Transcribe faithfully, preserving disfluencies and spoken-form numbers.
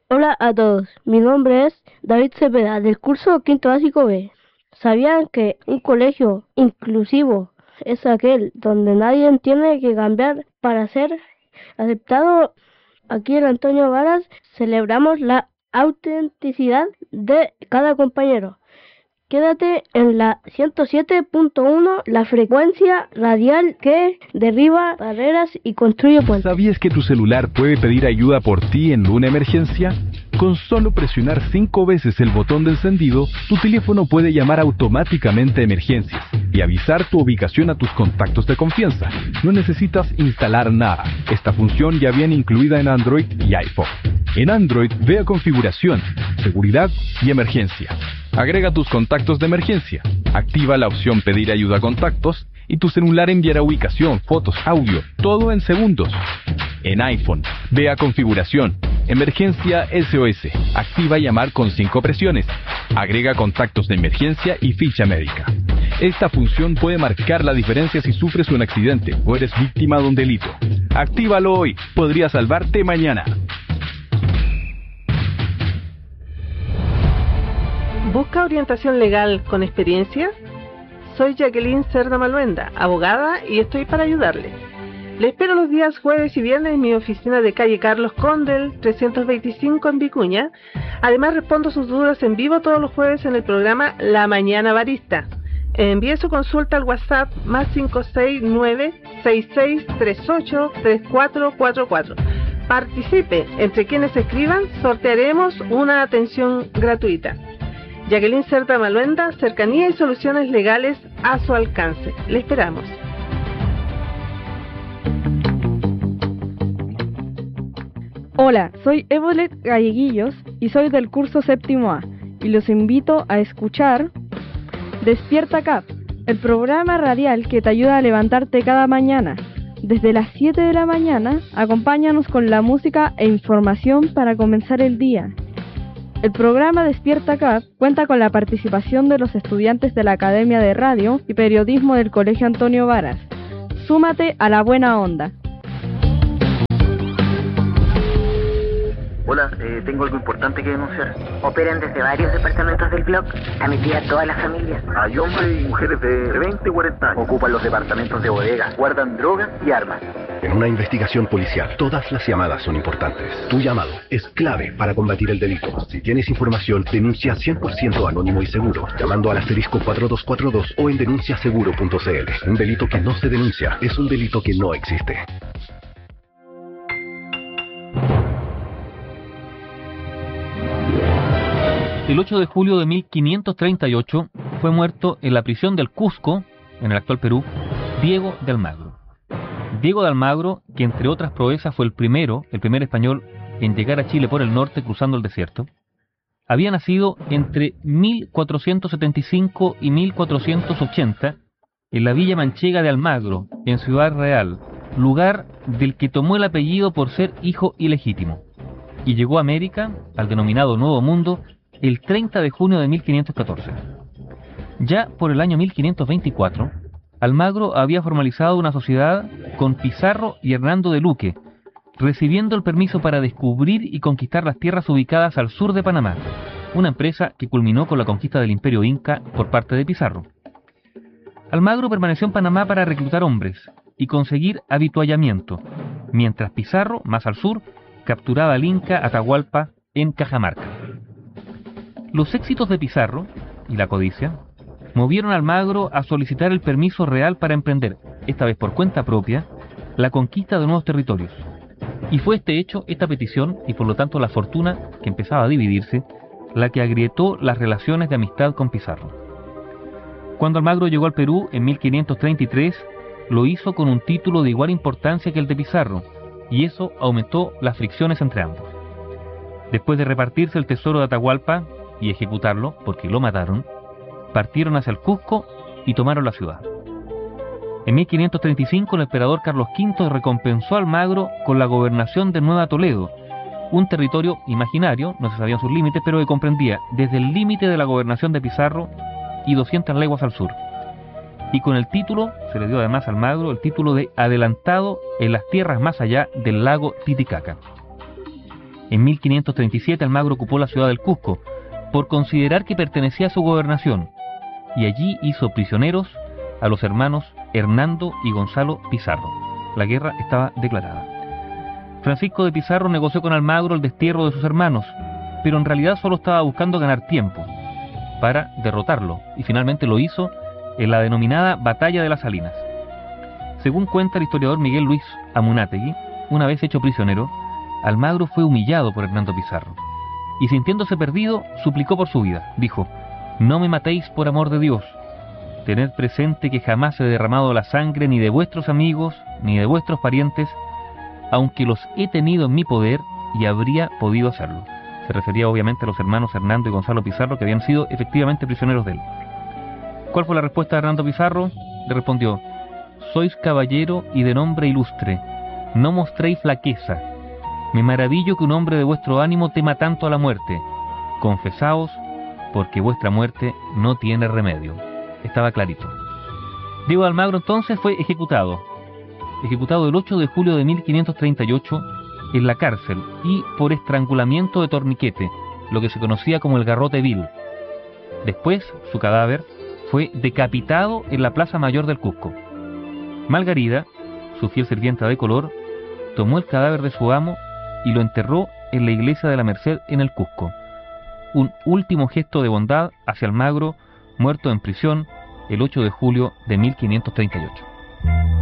Hola a todos, mi nombre es David Cepeda, del curso Quinto Básico B. ¿Sabían que un colegio inclusivo es aquel donde nadie tiene que cambiar para ser aceptado? Aquí en Antonio Varas celebramos la autenticidad de cada compañero. Quédate en la ciento siete punto uno, la frecuencia radial que derriba barreras y construye puentes. ¿Sabías que tu celular puede pedir ayuda por ti en una emergencia? Con solo presionar cinco veces el botón de encendido, tu teléfono puede llamar automáticamente a emergencias y avisar tu ubicación a tus contactos de confianza. No necesitas instalar nada. Esta función ya viene incluida en Android y iPhone. En Android, ve a Configuración, Seguridad y Emergencia. Agrega tus contactos de emergencia, activa la opción Pedir ayuda a contactos y tu celular enviará ubicación, fotos, audio, todo en segundos. En iPhone, ve a Configuración, Emergencia S O S, activa llamar con cinco presiones, agrega contactos de emergencia y ficha médica. Esta función puede marcar la diferencia si sufres un accidente o eres víctima de un delito. Actívalo hoy, podría salvarte mañana. ¿Busca orientación legal con experiencia? Soy Jacqueline Cerda Maluenda, abogada, y estoy para ayudarle. Le espero los días jueves y viernes en mi oficina de calle Carlos Condel, trescientos veinticinco en Vicuña. Además, respondo sus dudas en vivo todos los jueves en el programa La Mañana Barista. Envíe su consulta al WhatsApp más cinco seis nueve, seis seis tres ocho, tres cuatro cuatro cuatro. Participe, entre quienes escriban sortearemos una atención gratuita. Jacqueline Cerda Maluenda, cercanía y soluciones legales a su alcance. Le esperamos. Hola, soy Evolet Galleguillos y soy del curso séptimo A y los invito a escuchar Despierta C A P, el programa radial que te ayuda a levantarte cada mañana. Desde las siete de la mañana, acompáñanos con la música e información para comenzar el día. El programa Despierta C A P cuenta con la participación de los estudiantes de la Academia de Radio y Periodismo del Colegio Antonio Varas. Súmate a la buena onda. Hola, eh, tengo algo importante que denunciar. Operan desde varios departamentos del blog, a mi tía toda la familia. Hay hombres y mujeres de veinte y cuarenta años. Ocupan los departamentos de bodega, guardan drogas y armas. En una investigación policial, todas las llamadas son importantes. Tu llamado es clave para combatir el delito. Si tienes información, denuncia cien por ciento anónimo y seguro, llamando al asterisco cuatro dos cuatro dos o en denuncia seguro punto c l. Un delito que no se denuncia es un delito que no existe. El ocho de julio de mil quinientos treinta y ocho fue muerto en la prisión del Cusco, en el actual Perú, Diego de Almagro. Diego de Almagro, que entre otras proezas fue el primero, el primer español en llegar a Chile por el norte cruzando el desierto, había nacido entre mil cuatrocientos setenta y cinco y mil cuatrocientos ochenta en la villa manchega de Almagro, en Ciudad Real, lugar del que tomó el apellido por ser hijo ilegítimo, y llegó a América, al denominado Nuevo Mundo, el treinta de junio de mil quinientos catorce. Ya por el año mil quinientos veinticuatro, Almagro había formalizado una sociedad con Pizarro y Hernando de Luque, recibiendo el permiso para descubrir y conquistar las tierras ubicadas al sur de Panamá, una empresa que culminó con la conquista del Imperio Inca por parte de Pizarro. Almagro permaneció en Panamá para reclutar hombres y conseguir avituallamiento, mientras Pizarro, más al sur, capturaba al Inca Atahualpa en Cajamarca. Los éxitos de Pizarro y la codicia movieron a Almagro a solicitar el permiso real para emprender, esta vez por cuenta propia, la conquista de nuevos territorios. Y fue este hecho, esta petición, y por lo tanto la fortuna que empezaba a dividirse, la que agrietó las relaciones de amistad con Pizarro. Cuando Almagro llegó al Perú en mil quinientos treinta y tres, lo hizo con un título de igual importancia que el de Pizarro, y eso aumentó las fricciones entre ambos. Después de repartirse el tesoro de Atahualpa y ejecutarlo, porque lo mataron, partieron hacia el Cusco y tomaron la ciudad. En mil quinientos treinta y cinco el emperador Carlos quinto recompensó a Almagro con la gobernación de Nueva Toledo, un territorio imaginario, no se sabían sus límites, pero que comprendía desde el límite de la gobernación de Pizarro y doscientas leguas al sur. Y con el título, se le dio además a Almagro el título de adelantado en las tierras más allá del lago Titicaca. En mil quinientos treinta y siete Almagro ocupó la ciudad del Cusco por considerar que pertenecía a su gobernación, y allí hizo prisioneros a los hermanos Hernando y Gonzalo Pizarro. La guerra estaba declarada. Francisco de Pizarro negoció con Almagro el destierro de sus hermanos, pero en realidad solo estaba buscando ganar tiempo para derrotarlo, y finalmente lo hizo en la denominada Batalla de las Salinas. Según cuenta el historiador Miguel Luis Amunátegui, una vez hecho prisionero, Almagro fue humillado por Hernando Pizarro, y sintiéndose perdido, suplicó por su vida. Dijo: «No me matéis por amor de Dios. Tened presente que jamás he derramado la sangre ni de vuestros amigos, ni de vuestros parientes, aunque los he tenido en mi poder y habría podido hacerlo». Se refería obviamente a los hermanos Hernando y Gonzalo Pizarro, que habían sido efectivamente prisioneros de él. ¿Cuál fue la respuesta de Hernando Pizarro? Le respondió: «Sois caballero y de nombre ilustre, no mostréis flaqueza. Me maravillo que un hombre de vuestro ánimo tema tanto a la muerte. Confesaos, porque vuestra muerte no tiene remedio». Estaba clarito. Diego de Almagro entonces fue ejecutado. Ejecutado el ocho de julio de mil quinientos treinta y ocho en la cárcel, y por estrangulamiento de torniquete, lo que se conocía como el garrote vil. Después, su cadáver fue decapitado en la Plaza Mayor del Cusco. Margarida, su fiel sirvienta de color, tomó el cadáver de su amo y lo enterró en la iglesia de la Merced en el Cusco. Un último gesto de bondad hacia Almagro, muerto en prisión el ocho de julio de mil quinientos treinta y ocho.